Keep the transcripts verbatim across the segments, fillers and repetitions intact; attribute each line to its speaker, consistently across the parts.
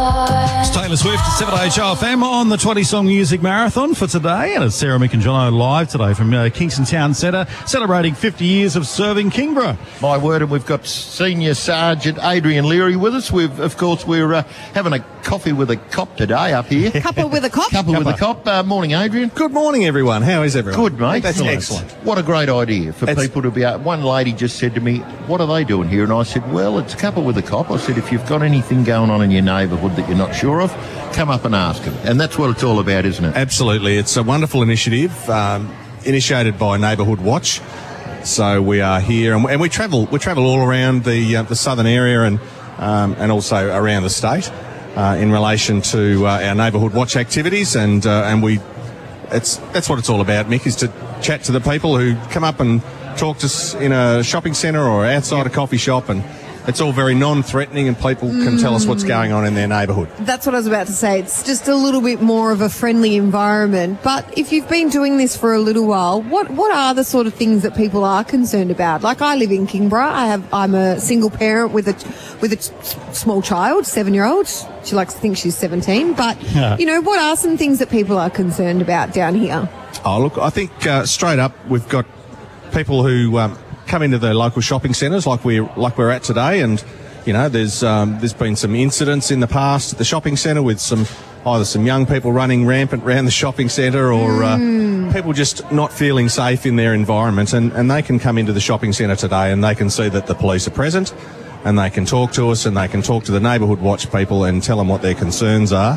Speaker 1: It's Taylor Swift at seven H R F M on the twenty song music marathon for today, and it's Sarah Mick and Jono live today from uh, Kingston Town Centre, celebrating fifty years of serving Kingborough.
Speaker 2: My word, and we've got Senior Sergeant Adrian Leary with us. We've, of course, we're uh, having a coffee with a cop today up here.
Speaker 3: Couple with a cop?
Speaker 2: Couple with a cop. Uh, morning, Adrian.
Speaker 4: Good morning, everyone. How is everyone?
Speaker 2: Good, mate.
Speaker 4: That's
Speaker 2: excellent.
Speaker 4: excellent.
Speaker 2: What a great idea for
Speaker 4: It's-
Speaker 2: people to be out. One lady just said to me, what are they doing here? And I said, well, it's a couple with a cop. I said, if you've got anything going on in your neighbourhood that you're not sure of, come up and ask them. And that's what it's all about, isn't it?
Speaker 4: Absolutely. It's a wonderful initiative um, initiated by Neighbourhood Watch. So we are here, and, and we travel we travel all around the uh, the southern area and um, and also around the state uh, in relation to uh, our Neighbourhood Watch activities, and uh, and we it's that's what it's all about, Mick, is to chat to the people who come up and talk to us in a shopping centre or outside a coffee shop, and it's all very non-threatening, and people can tell us what's going on in their neighbourhood.
Speaker 3: That's what I was about to say. It's just a little bit more of a friendly environment. But if you've been doing this for a little while, what what are the sort of things that people are concerned about? Like, I live in Kingborough. I have I'm a single parent with a with a s- small child, seven year old. She likes to think she's seventeen. But
Speaker 1: Yeah.
Speaker 3: you know, what are some things that people are concerned about down here?
Speaker 4: Oh, look, I think uh, straight up we've got people who um, come into the local shopping centres like we're like we're at today, and you know, there's um, there's been some incidents in the past at the shopping centre with some either some young people running rampant around the shopping centre, or
Speaker 3: Mm.
Speaker 4: uh, people just not feeling safe in their environment, and, and they can come into the shopping centre today and they can see that the police are present, and they can talk to us, and they can talk to the Neighbourhood Watch people and tell them what their concerns are.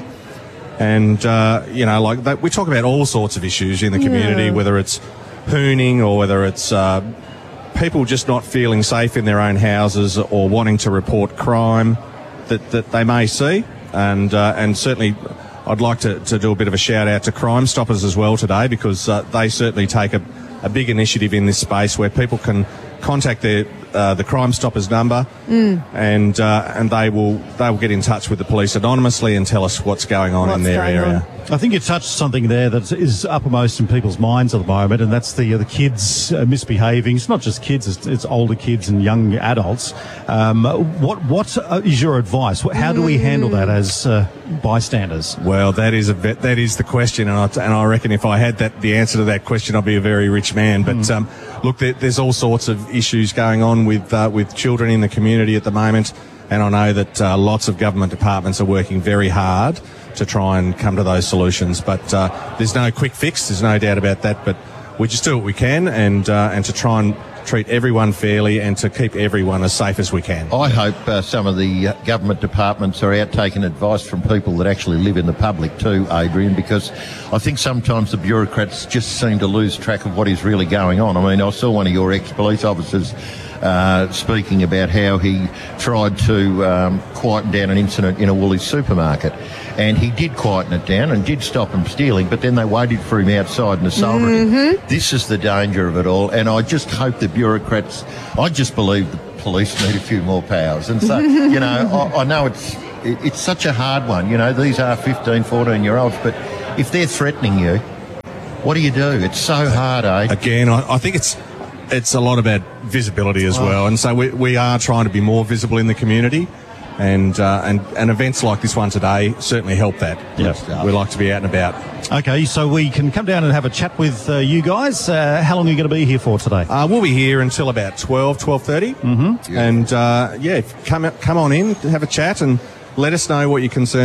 Speaker 4: And uh, you know, like that, we talk about all sorts of issues in the community,
Speaker 3: Yeah.
Speaker 4: whether it's hooning or whether it's uh, people just not feeling safe in their own houses or wanting to report crime that, that they may see. And uh, and certainly I'd like to, to do a bit of a shout out to Crime Stoppers as well today, because uh, they certainly take a, a big initiative in this space where people can contact their uh, the Crime Stoppers number,
Speaker 3: Mm.
Speaker 4: and uh, and they will they will get in touch with the police anonymously and tell us what's going on
Speaker 3: What's
Speaker 4: in their
Speaker 3: going
Speaker 4: area.
Speaker 3: on.
Speaker 1: I think you touched something there that is uppermost in people's minds at the moment, and that's the uh, the kids uh, misbehaving. It's not just kids; it's, it's older kids and young adults. Um, what what uh, is your advice? How do we handle that as uh, bystanders?
Speaker 4: Well, that is a bit, that is the question, and I, and I reckon if I had that the answer to that question, I'd be a very rich man. But um, look, there, there's all sorts of issues going on with uh, with children in the community at the moment, and I know that uh, lots of government departments are working very hard to try and come to those solutions. But uh, there's no quick fix. There's no doubt about that. But we just do what we can, and uh, and to try and treat everyone fairly and to keep everyone as safe as we can.
Speaker 2: I hope uh, some of the uh, government departments are out taking advice from people that actually live in the public too, Adrian, because I think sometimes the bureaucrats just seem to lose track of what is really going on. I mean, I saw one of your ex-police officers uh, speaking about how he tried to um, quieten down an incident in a Woolies supermarket. And he did quieten it down and did stop him stealing, but then they waited for him outside and assaulted him. This is the danger of it all, and I just hope the bureaucrats, I just believe the police need a few more powers. And so, you know, I, I know it's it, it's such a hard one. You know, these are fifteen, fourteen-year-olds, but if they're threatening you, what do you do? It's so hard, eh?
Speaker 4: Again, I, I think it's it's a lot about visibility as well, and so we, we are trying to be more visible in the community. And, uh, and and events like this one today certainly help that.
Speaker 1: Yep.
Speaker 4: We like to be out and about.
Speaker 1: Okay, so we can come down and have a chat with uh, you guys. Uh, how long are you going to be here for today?
Speaker 4: Uh, we'll be here until about twelve, twelve thirty. Mm-hmm. And, uh, yeah, come come on in, have a chat, and let us know what your concerns